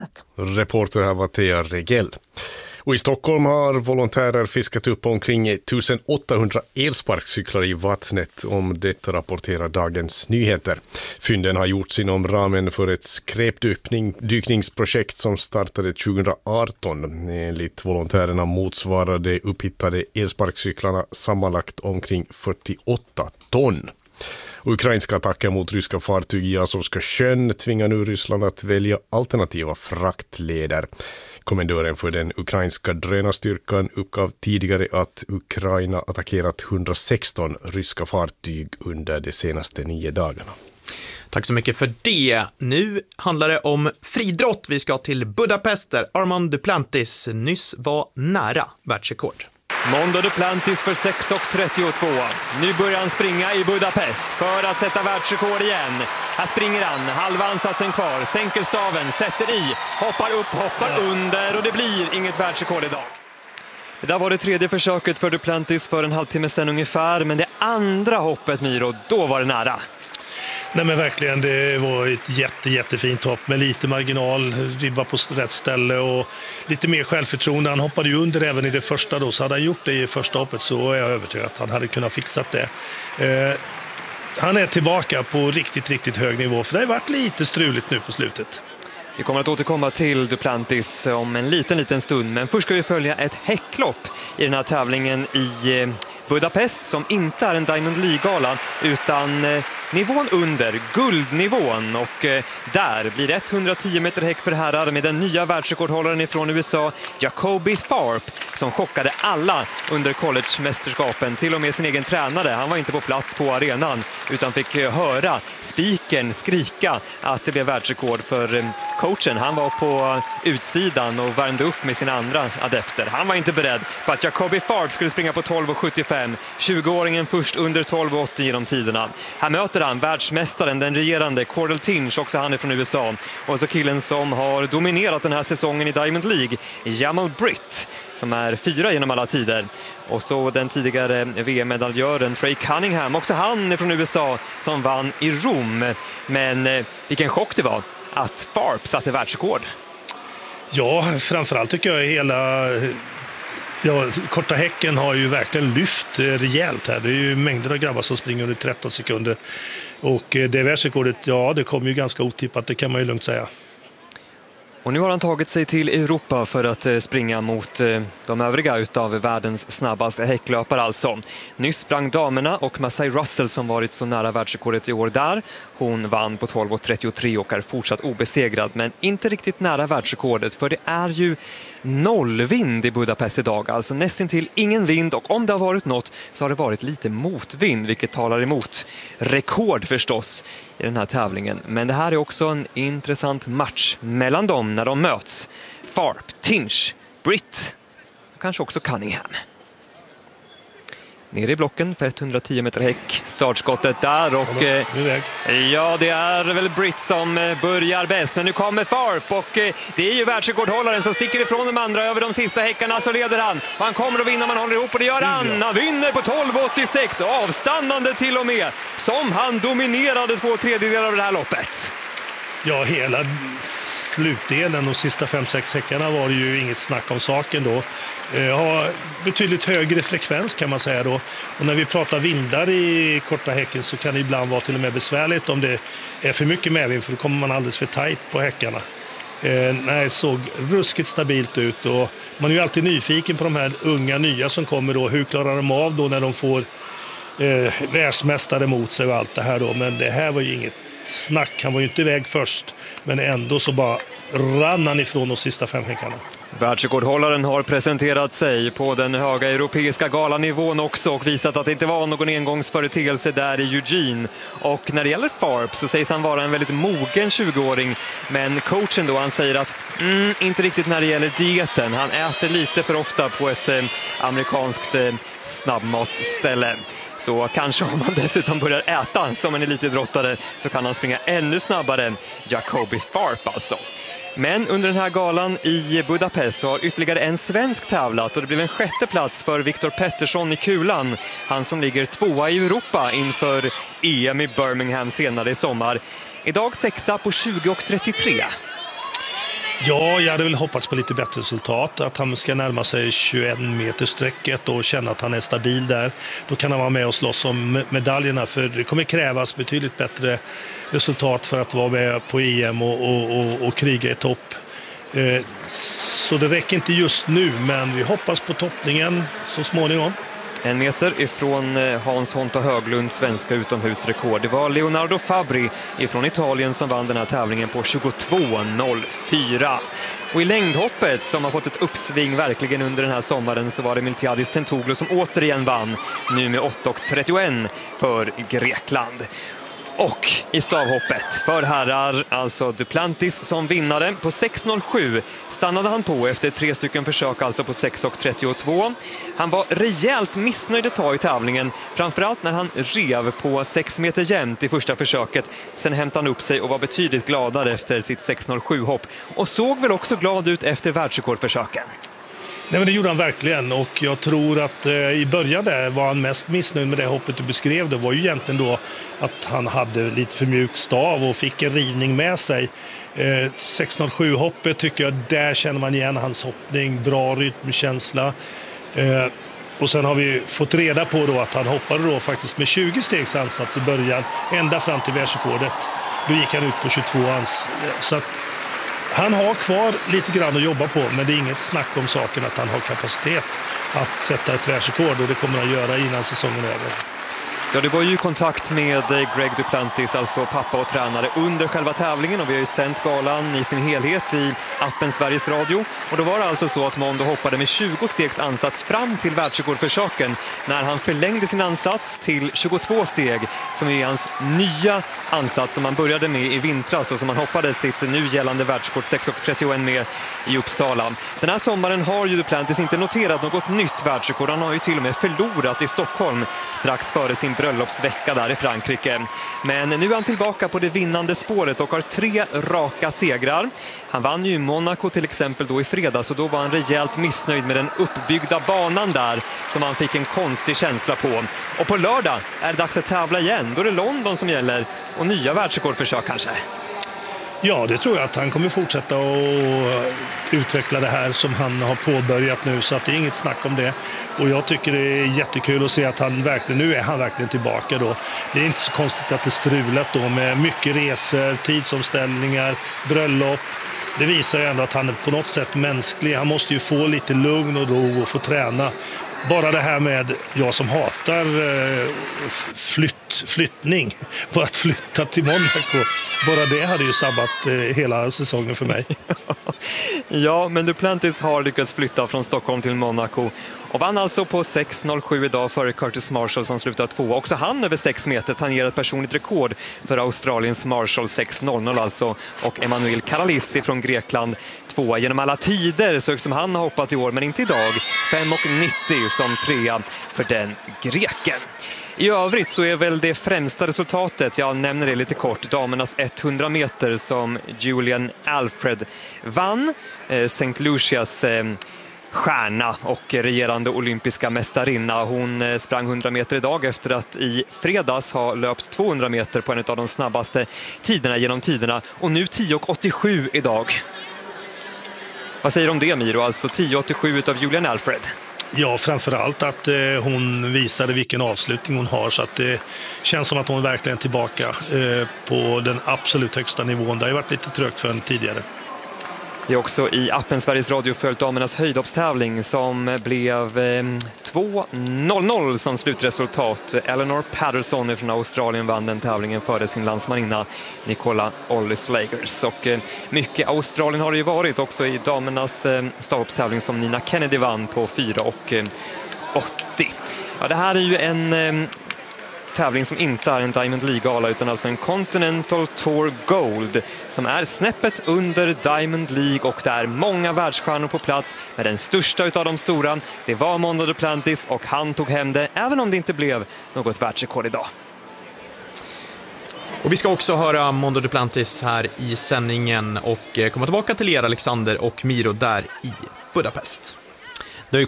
Reporter här var Thea Regell. Och i Stockholm har volontärer fiskat upp omkring 1800 elsparkcyklar i vattnet. Om detta rapporterar Dagens Nyheter. Fynden har gjorts inom ramen för ett skräpdykningsprojekt som startade 2018. Enligt volontärerna motsvarade upphittade elsparkcyklarna sammanlagt omkring 48 ton. Ukrainska attacker mot ryska fartyg i Azovska sjön tvingar nu Ryssland att välja alternativa fraktleder. Kommendören för den ukrainska drönarstyrkan uppgav tidigare att Ukraina attackerat 116 ryska fartyg under de senaste 9 dagarna. Tack så mycket för det. Nu handlar det om friidrott. Vi ska till Budapest där Armand Duplantis nyss var nära världsrekord. Mondo Duplantis för 6.32. Nu börjar han springa i Budapest för att sätta världsrekord igen. Här springer han, halva ansatsen kvar, sänker staven, sätter i, hoppar upp, hoppar under och det blir inget världsrekord idag. Det där var det 3:e försöket för Duplantis för en halvtimme sedan ungefär, men det andra hoppet, Miro, då var det nära. Nej men verkligen, det var ett jättefint hopp med lite marginal, ribba på rätt ställe och lite mer självförtroende. Han hoppade ju under även i det första då, så hade han gjort det i första hoppet så är jag övertygad att han hade kunnat fixa det. Han är tillbaka på riktigt hög nivå, för det har varit lite struligt nu på slutet. Vi kommer att återkomma till Duplantis om en liten stund, men först ska vi följa ett häcklopp i den här tävlingen i Budapest som inte är en Diamond League-gala utan nivån under, guldnivån, och där blir det 110 meter häck för herrar med den nya världsrekordhållaren ifrån USA, Jacoby Tharp, som chockade alla under college-mästerskapen, till och med sin egen tränare. Han var inte på plats på arenan utan fick höra spiken skrika att det blev världsrekord, för coachen, han var på utsidan och värmde upp med sina andra adepter. Han var inte beredd på att Jacoby Tharp skulle springa på 12.75. 20-åringen först under 12.80 genom tiderna. Här möter han världsmästaren, den regerande Cordell Tinch, också han är från USA. Och så killen som har dominerat den här säsongen i Diamond League, Jamal Britt, som är 4 genom alla tider. Och så den tidigare VM-medaljören Trey Cunningham, också han är från USA, som vann i Rom. Men vilken chock det var att Tharp satte världsrekord. Ja, framförallt tycker jag korta häcken har ju verkligen lyft rejält här. Det är ju mängder av grabbar som springer under 13 sekunder. Och det världsrekordet, ja, det kommer ju ganska otippat, det kan man ju lugnt säga. Och nu har han tagit sig till Europa för att springa mot de övriga utav världens snabbaste häcklöpare alltså. Nyss sprang damerna och Masai Russell, som varit så nära världsrekordet i år där. Hon vann på 12.33 och är fortsatt obesegrad, men inte riktigt nära världsrekordet, för det är ju nollvind i Budapest idag, alltså nästintill ingen vind, och om det har varit något så har det varit lite motvind, vilket talar emot rekord förstås i den här tävlingen. Men det här är också en intressant match mellan dem när de möts. Tharp, Tinch, Britt och kanske också Cunningham. Nere i blocken för 110 meter häck. Startskottet där och ja, det är väl Britt som börjar bäst. Men nu kommer Tharp och det är ju världsrekordhållaren som sticker ifrån de andra över de sista häckarna, så leder han. Och han kommer att vinna om han håller ihop, och det gör han. Han vinner på 12.86 och avstannande till och med, som han dominerade 2/3 av det här loppet. Ja, hela slutdelen och sista 5-6 häckarna var det ju inget snack om saken då. Har betydligt högre frekvens kan man säga då. Och när vi pratar vindar i korta häcken så kan det ibland vara till och med besvärligt om det är för mycket medvind, för då kommer man alldeles för tajt på häckarna. Nej, såg ruskigt stabilt ut, och man är ju alltid nyfiken på de här unga nya som kommer då. Hur klarar de av då när de får världsmästare mot sig och allt det här då. Men det här var ju inget snack. Han var ju inte iväg först, men ändå så bara rann han ifrån de sista 5 häckarna. Världsrekordhållaren har presenterat sig på den höga europeiska galanivån också och visat att det inte var någon engångsföreteelse där i Eugene. Och när det gäller Tharp så sägs han vara en väldigt mogen 20-åring, men coachen då, han säger att inte riktigt när det gäller dieten. Han äter lite för ofta på ett amerikanskt snabbmatsställe. Så kanske om man dessutom börjar äta som en elitidrottare så kan han springa ännu snabbare. Jacoby Tharp alltså. Men under den här galan i Budapest så har ytterligare en svensk tävlat, och det blev en 6:e plats för Viktor Pettersson i kulan. Han som ligger 2:a i Europa inför EM i Birmingham senare i sommar. Idag 6:a på 20.33. Ja, jag hade väl hoppats på lite bättre resultat. Att han ska närma sig 21 meter sträcket och känna att han är stabil där. Då kan han vara med och slåss om medaljerna, för det kommer krävas betydligt bättre resultat för att vara med på EM och kriga i topp. Så det räcker inte just nu, men vi hoppas på toppningen så småningom. 1 meter ifrån Hans Honta Höglunds svenska utomhusrekord. Det var Leonardo Fabri ifrån Italien som vann den här tävlingen på 22.04. Och i längdhoppet, som har fått ett uppsving verkligen under den här sommaren, så var det Miltiadis Tentoglou som återigen vann, nu med 8.31 för Grekland. Och i stavhoppet för herrar, alltså Duplantis som vinnare. På 6.07 stannade han på efter 3 stycken försök, alltså på 6.32. Han var rejält missnöjd ett tag i tävlingen, framförallt när han rev på 6 meter jämnt i första försöket. Sen hämtade han upp sig och var betydligt gladare efter sitt 6.07-hopp. Och såg väl också glad ut efter världsrekordförsöken. Nej, men det gjorde han verkligen, och jag tror att i början där var han mest missnöjd med det hoppet du beskrev. Det var ju egentligen då att han hade lite för mjuk stav och fick en rivning med sig. 6.07-hoppet tycker jag, där känner man igen hans hoppning, bra rytmkänsla. Och sen har vi fått reda på då att han hoppade då faktiskt med 20 stegs ansats i början, ända fram till världsrekordet. Då gick han ut på 22 så att han har kvar lite grann att jobba på, men det är inget snack om saken att han har kapacitet att sätta ett världsrekord, och det kommer han göra innan säsongen är över. Ja, det var ju kontakt med Greg Duplantis, alltså pappa och tränare, under själva tävlingen, och vi har ju sänt galan i sin helhet i appen Sveriges Radio. Och då var det alltså så att Mondo hoppade med 20 stegs ansats fram till världsrekordförsöken, när han förlängde sin ansats till 22 steg, som är hans nya ansats som han började med i vintras och som han hoppade sitt nu gällande världsrekord 6.31 med i Uppsala. Den här sommaren har ju Duplantis inte noterat något nytt världsrekord. Han har ju till och med förlorat i Stockholm strax före sin bröllopsvecka där i Frankrike. Men nu är han tillbaka på det vinnande spåret och har 3 raka segrar. Han vann ju i Monaco till exempel då i fredags, och då var han rejält missnöjd med den uppbyggda banan där som han fick en konstig känsla på. Och på lördag är det dags att tävla igen. Då är det London som gäller och nya världsrekordförsök kanske. Ja, det tror jag att han kommer fortsätta att utveckla det här som han har påbörjat nu, så att det är inget snack om det. Och jag tycker det är jättekul att se att nu är han verkligen tillbaka då. Det är inte så konstigt att det strulat då med mycket resor, tidsomställningar, bröllop. Det visar ju ändå att han är på något sätt mänsklig. Han måste ju få lite lugn och ro och få träna. Bara det här med jag som hatar flyttning, bara att flytta till Monaco, bara det hade ju sabbat hela säsongen för mig. Ja, men Duplantis har lyckats flytta från Stockholm till Monaco och vann alltså på 6.07 idag före Curtis Marshall som slutar 2. Också han över 6 meter tangerar ett personligt rekord för Australiens Marshall, 6.00 alltså, och Emanuel Karalissi från Grekland 2 genom alla tider, så som han har hoppat i år, men inte idag. 5.90 som 3 för den greken. I övrigt så är väl det främsta resultatet, jag nämner det lite kort, damernas 100 meter som Julian Alfred vann. St. Lucias stjärna och regerande olympiska mästarinna. Hon sprang 100 meter idag efter att i fredags ha löpt 200 meter på en av de snabbaste tiderna genom tiderna, och nu 10.87 idag. Vad säger du om det, Miro? Alltså 10.87 utav Julian Alfred. Ja, framförallt att hon visade vilken avslutning hon har, så att det känns som att hon verkligen är tillbaka på den absolut högsta nivån. Det har ju varit lite trögt för henne tidigare. Vi har också i appen Sveriges Radio följt damernas höjdhoppstävling som blev 2.00 som slutresultat. Eleanor Patterson från Australien vann den tävlingen före sin landsmaninna Nicola Ollis-Lagers. Och mycket Australien har det ju varit också i damernas stavhoppstävling som Nina Kennedy vann på 4.80. Ja, det här är ju en tävling som inte är en Diamond League-gala utan alltså en Continental Tour Gold som är snäppet under Diamond League, och det är många världsstjärnor på plats, men den största utav de stora, det var Mondo Duplantis, och han tog hem det även om det inte blev något världsrekord idag. Och vi ska också höra Mondo Duplantis här i sändningen och komma tillbaka till er, Alexander och Miro, där i Budapest. Det har ju kommit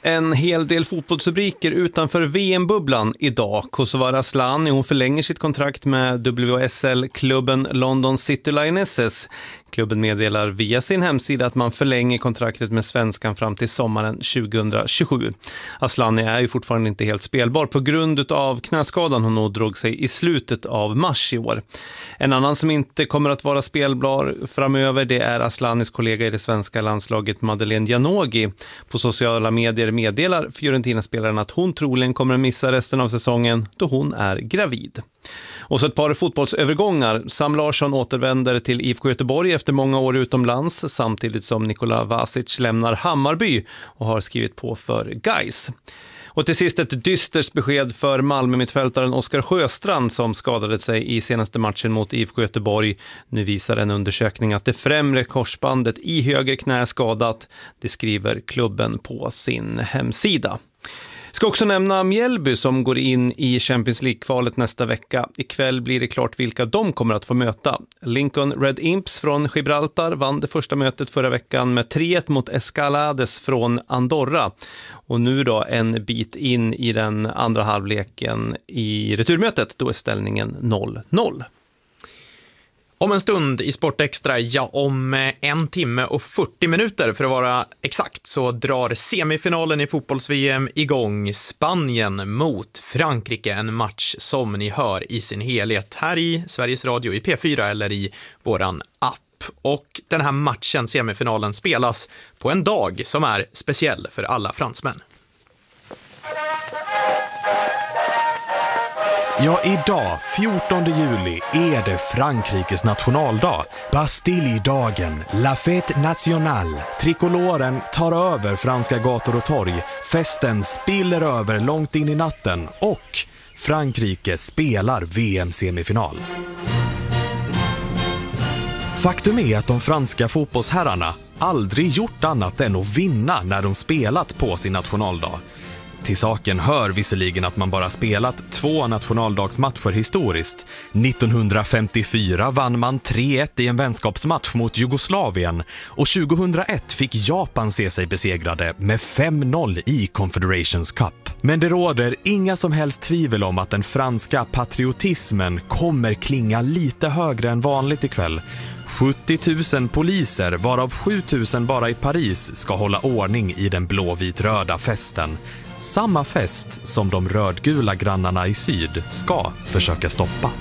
en hel del fotbollsrubriker utanför VM-bubblan idag. Kosovare Asllani, hon förlänger sitt kontrakt med WSL-klubben London City Lionesses. Klubben meddelar via sin hemsida att man förlänger kontraktet med svenskan fram till sommaren 2027. Asllani är ju fortfarande inte helt spelbar på grund av knäskadan hon nog drog sig i slutet av mars i år. En annan som inte kommer att vara spelbar framöver, det är Asllanis kollega i det svenska landslaget Madeleine Janogy. På sociala medier meddelar Fiorentina-spelaren att hon troligen kommer att missa resten av säsongen då hon är gravid. Och så ett par fotbollsövergångar. Sam Larsson återvänder till IFK Göteborg efter många år utomlands samtidigt som Nikola Vasic lämnar Hammarby och har skrivit på för Gais. Och till sist ett dystert besked för Malmö-mittfältaren Oskar Sjöstrand som skadade sig i senaste matchen mot IFK Göteborg. Nu visar en undersökning att det främre korsbandet i höger knä är skadat. Det skriver klubben på sin hemsida. Ska också nämna Mjällby som går in i Champions League-kvalet nästa vecka. Ikväll blir det klart vilka de kommer att få möta. Lincoln Red Imps från Gibraltar vann det första mötet förra veckan med 3-1 mot Escalades från Andorra. Och nu då en bit in i den andra halvleken i returmötet, då är ställningen 0-0. Om en stund i Sportextra, om 1 timme och 40 minuter för att vara exakt, så drar semifinalen i fotbolls-VM igång. Spanien mot Frankrike, en match som ni hör i sin helhet här i Sveriges Radio i P4 eller i våran app. Och den här matchen, semifinalen, spelas på en dag som är speciell för alla fransmän. Ja, idag, 14 juli, är det Frankrikes nationaldag. Bastille-dagen, La Fête Nationale. Trikoloren tar över franska gator och torg. Festen spiller över långt in i natten och Frankrike spelar VM-semifinal. Faktum är att de franska fotbollsherrarna aldrig gjort annat än att vinna när de spelat på sin nationaldag. Till saken hör visserligen att man bara spelat 2 nationaldagsmatcher historiskt. 1954 vann man 3-1 i en vänskapsmatch mot Jugoslavien och 2001 fick Japan se sig besegrade med 5-0 i Confederations Cup. Men det råder inga som helst tvivel om att den franska patriotismen kommer klinga lite högre än vanligt ikväll. 70 000 poliser, varav 7 000 bara i Paris, ska hålla ordning i den blåvit-röda festen. Samma fest som de rödgula grannarna i syd ska försöka stoppa.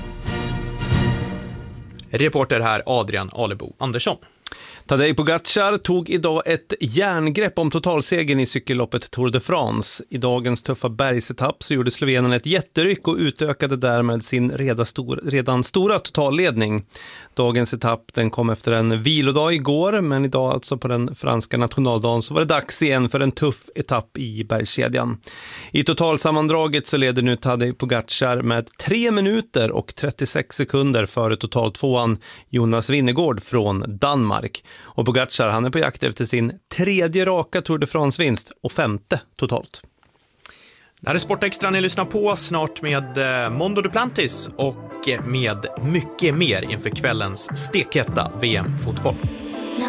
Reporter här Adrian Alebo Andersson. Tadej Pogacar tog idag ett järngrepp om totalsegern i cykelloppet Tour de France. I dagens tuffa bergsetapp så gjorde slovenen ett jätteryck och utökade därmed sin redan stora totalledning. Dagens etapp den kom efter en vilodag igår, men idag alltså på den franska nationaldagen så var det dags igen för en tuff etapp i bergskedjan. I totalsammandraget så leder nu Tadej Pogacar med 3 minuter och 36 sekunder före totaltvåan Jonas Vingegaard från Danmark. Och Pogacar, han är på jakt efter sin 3:e raka Tour de France-vinst och 5:e totalt. Det här är Sportextra ni lyssnar på, snart med Mondo Duplantis och med mycket mer inför kvällens stekheta VM-fotboll.